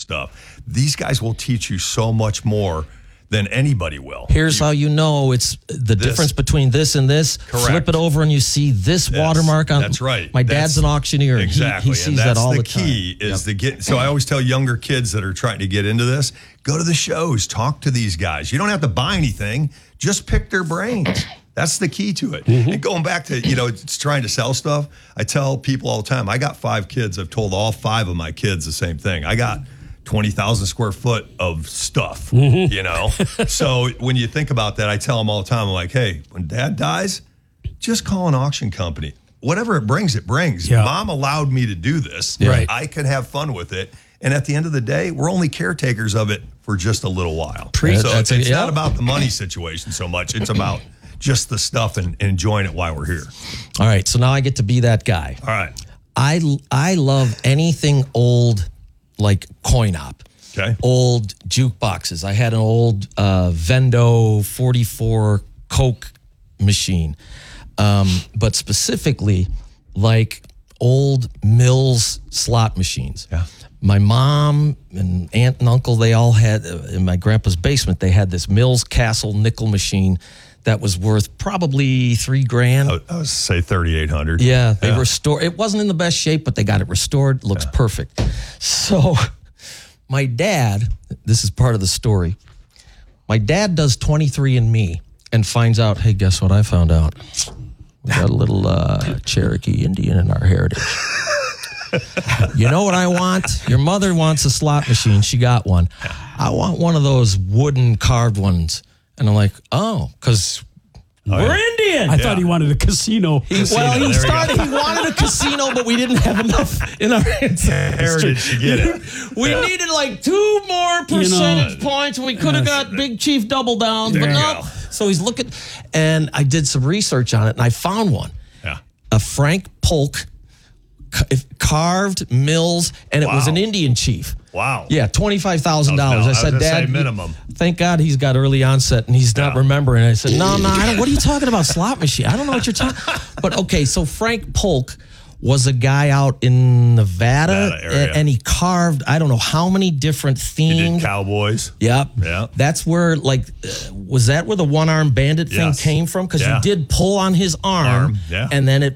stuff. These guys will teach you so much more than anybody will. Here's how you know it's the difference between this and this. Correct. Flip it over and you see this watermark on. That's right. My dad's an auctioneer. Exactly. He sees that all the time. Key is to get. So I always tell younger kids that are trying to get into this, go to the shows, talk to these guys. You don't have to buy anything. Just pick their brains. That's the key to it. And going back to, it's trying to sell stuff. I tell people all the time, I got 5 kids. I've told all 5 of my kids the same thing. I got 20,000 square foot of stuff, So when you think about that, I tell them all the time, I'm like, hey, when dad dies, just call an auction company. Whatever it brings, it brings. Yeah. Mom allowed me to do this. Right. I can have fun with it. And at the end of the day, we're only caretakers of it for just a little while. So it's not about the money situation so much. It's about just the stuff and enjoying it while we're here. All right, so now I get to be that guy. All right. I love anything old, like coin op. Okay. Old jukeboxes. I had an old Vendo 44 Coke machine, but specifically like old Mills slot machines. Yeah. My mom and aunt and uncle, they all had, in my grandpa's basement, they had this Mills Castle nickel machine that was worth probably $3,000. I would say 3,800. Yeah, they restored. It wasn't in the best shape, but they got it restored. Looks perfect. So my dad, this is part of the story. My dad does 23andMe and finds out, hey, guess what I found out? We got a little Cherokee Indian in our heritage. You know what I want? Your mother wants a slot machine. She got one. I want one of those wooden carved ones. And I'm like, because we're Indian. I thought he wanted a casino. He wanted a casino, but we didn't have enough in our heritage to get it. We needed like 2 more percentage points. We could have got Big Chief double downs, but no. So he's looking, and I did some research on it, and I found one. Yeah. A Frank Polk carved Mills, and it was an Indian chief. Wow. Yeah, $25,000. I said, Dad, minimum. Thank God he's got early onset and he's not remembering. I said, no, I don't. What are you talking about? Slot machine? I don't know what you're talking. But okay, so Frank Polk was a guy out in Nevada and he carved, I don't know how many different themed. He did cowboys. Yep. Yeah. That's where, was that where the one-armed bandit thing came from? Because you did pull on his arm. And then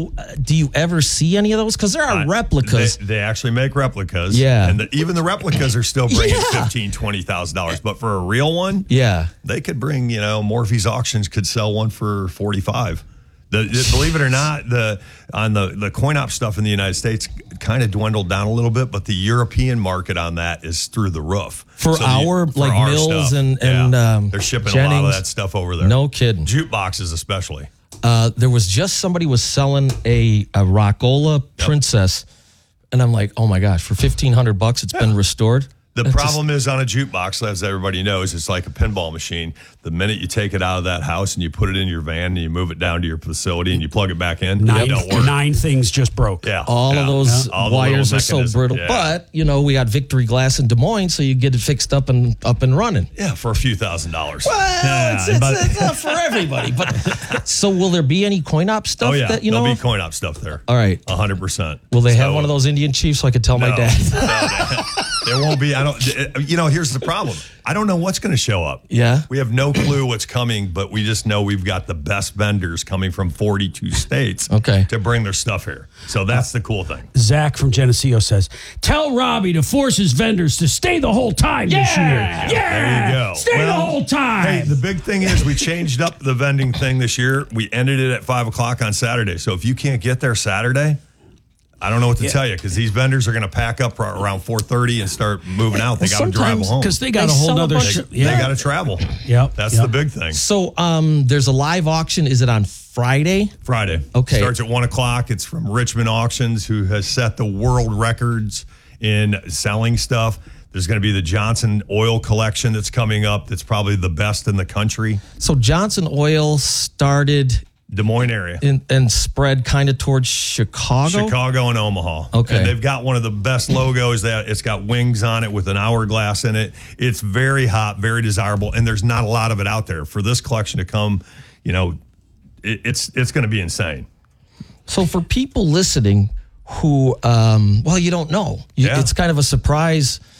do you ever see any of those? Because there are replicas. They actually make replicas. Yeah. And even the replicas are still bringing $15,000, $20,000. But for a real one, they could bring, Morphy's Auctions could sell one for $45,000. Believe it or not, the coin op stuff in the United States kind of dwindled down a little bit, but the European market on that is through the roof. For our Mills stuff. and they're shipping Jennings, a lot of that stuff over there. No kidding. Jukeboxes especially. There was just somebody was selling a Rockola Princess, and I'm like, oh my gosh, for $1,500 it's been restored. The problem is on a jukebox, as everybody knows, it's like a pinball machine. The minute you take it out of that house and you put it in your van and you move it down to your facility and you plug it back in, it don't work. 9 things just broke. Yeah. All of those wires are so brittle. Yeah. But, we got Victory Glass in Des Moines, so you get it fixed up and running. Yeah, for a few $1,000s. Well, it's not for everybody. But so will there be any coin op stuff? Oh, yeah. That, There'll be coin op stuff there. All right. 100%. Will they have one of those Indian chiefs so I could tell my dad? No, there won't be. Here's the problem. I don't know what's going to show up. Yeah. We have no clue what's coming, but we just know we've got the best vendors coming from 42 states to bring their stuff here. So that's the cool thing. Zach from Geneseo says, tell Robbie to force his vendors to stay the whole time this year. Yeah. There you go. Stay the whole time. Hey, the big thing is we changed up the vending thing this year. We ended it at 5 o'clock on Saturday. So if you can't get there Saturday, I don't know what to tell you because these vendors are going to pack up around 4:30 and start moving out. They got to drive home because they got a whole nother. They got to travel. Yep, that's the big thing. So there's a live auction. Is it on Friday? Friday. Okay. Starts at 1 o'clock. It's from Richmond Auctions, who has set the world records in selling stuff. There's going to be the Johnson Oil collection that's coming up. That's probably the best in the country. So Johnson Oil started Des Moines area and spread kind of towards Chicago and Omaha. Okay. And they've got one of the best logos. It's got wings on it with an hourglass in it. It's very hot, very desirable, and there's not a lot of it out there. For this collection to come, it's going to be insane. So for people listening who you don't know, it's kind of a surprise